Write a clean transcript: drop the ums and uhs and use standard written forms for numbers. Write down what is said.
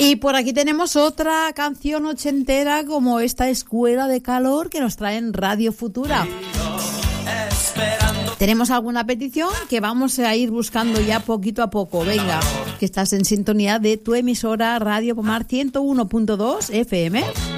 Y por aquí tenemos otra canción ochentera como esta Escuela de Calor que nos trae en Radio Futura. ¿Tenemos alguna petición? Que vamos a ir buscando ya poquito a poco. Venga, que estás en sintonía de tu emisora Radio Pomar 101.2 FM.